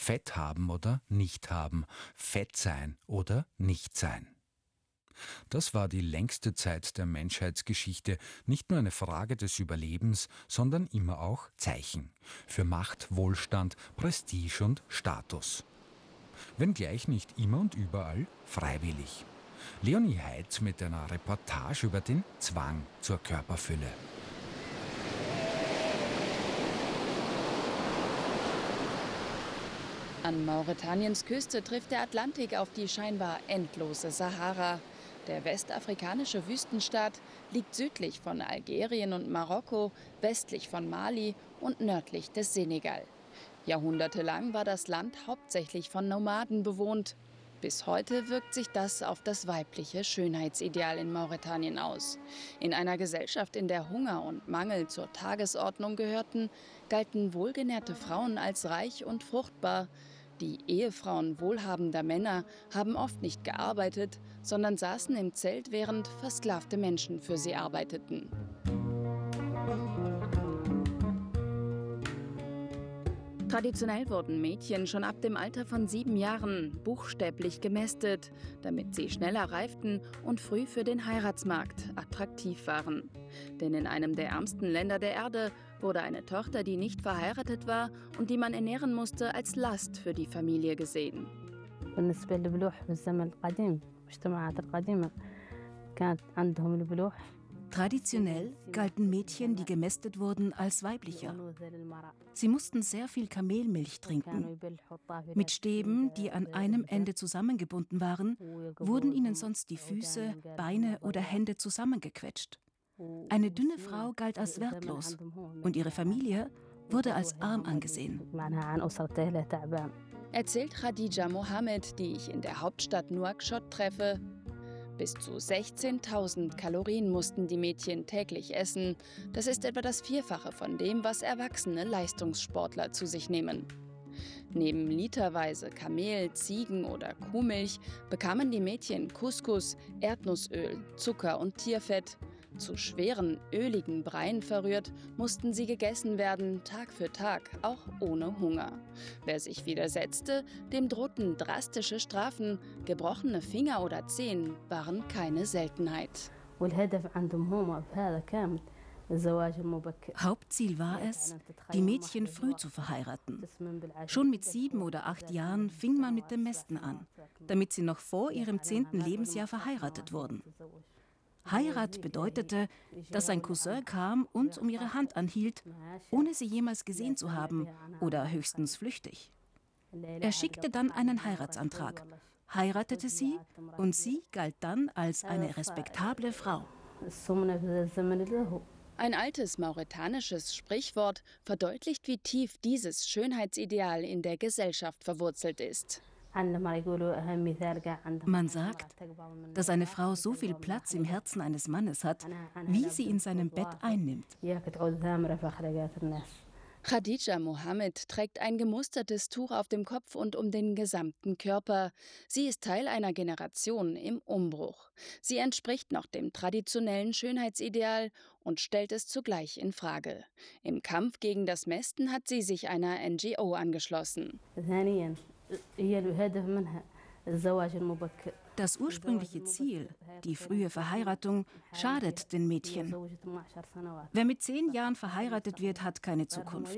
Fett haben oder nicht haben, Fett sein oder nicht sein. Das war die längste Zeit der Menschheitsgeschichte nicht nur eine Frage des Überlebens, sondern immer auch Zeichen für Macht, Wohlstand, Prestige und Status. Wenngleich nicht immer und überall freiwillig. Leonie Heid mit einer Reportage über den Zwang zur Körperfülle. An Mauretaniens Küste trifft der Atlantik auf die scheinbar endlose Sahara. Der westafrikanische Wüstenstaat liegt südlich von Algerien und Marokko, westlich von Mali und nördlich des Senegal. Jahrhundertelang war das Land hauptsächlich von Nomaden bewohnt. Bis heute wirkt sich das auf das weibliche Schönheitsideal in Mauretanien aus. In einer Gesellschaft, in der Hunger und Mangel zur Tagesordnung gehörten, galten wohlgenährte Frauen als reich und fruchtbar. Die Ehefrauen wohlhabender Männer haben oft nicht gearbeitet, sondern saßen im Zelt, während versklavte Menschen für sie arbeiteten. Traditionell wurden Mädchen schon ab dem Alter von 7 Jahren buchstäblich gemästet, damit sie schneller reiften und früh für den Heiratsmarkt attraktiv waren. Denn in einem der ärmsten Länder der Erde wurde eine Tochter, die nicht verheiratet war und die man ernähren musste, als Last für die Familie gesehen. Traditionell galten Mädchen, die gemästet wurden, als weiblicher. Sie mussten sehr viel Kamelmilch trinken. Mit Stäben, die an einem Ende zusammengebunden waren, wurden ihnen sonst die Füße, Beine oder Hände zusammengequetscht. Eine dünne Frau galt als wertlos und ihre Familie wurde als arm angesehen. Erzählt Khadija Mohammed, die ich in der Hauptstadt Nouakchott treffe. Bis zu 16.000 Kalorien mussten die Mädchen täglich essen. Das ist etwa das Vierfache von dem, was erwachsene Leistungssportler zu sich nehmen. Neben literweise Kamel-, Ziegen- oder Kuhmilch bekamen die Mädchen Couscous, Erdnussöl, Zucker und Tierfett. Zu schweren, öligen Breien verrührt, mussten sie gegessen werden, Tag für Tag, auch ohne Hunger. Wer sich widersetzte, dem drohten drastische Strafen, gebrochene Finger oder Zehen waren keine Seltenheit. Hauptziel war es, die Mädchen früh zu verheiraten. Schon mit 7 oder 8 Jahren fing man mit dem Mästen an, damit sie noch vor ihrem 10. Lebensjahr verheiratet wurden. Heirat bedeutete, dass ein Cousin kam und um ihre Hand anhielt, ohne sie jemals gesehen zu haben oder höchstens flüchtig. Er schickte dann einen Heiratsantrag, heiratete sie und sie galt dann als eine respektable Frau. Ein altes mauretanisches Sprichwort verdeutlicht, wie tief dieses Schönheitsideal in der Gesellschaft verwurzelt ist. Man sagt, dass eine Frau so viel Platz im Herzen eines Mannes hat, wie sie in seinem Bett einnimmt. Khadija Mohammed trägt ein gemustertes Tuch auf dem Kopf und um den gesamten Körper. Sie ist Teil einer Generation im Umbruch. Sie entspricht noch dem traditionellen Schönheitsideal und stellt es zugleich in Frage. Im Kampf gegen das Mästen hat sie sich einer NGO angeschlossen. Das ursprüngliche Ziel, die frühe Verheiratung, schadet den Mädchen. Wer mit 10 Jahren verheiratet wird, hat keine Zukunft.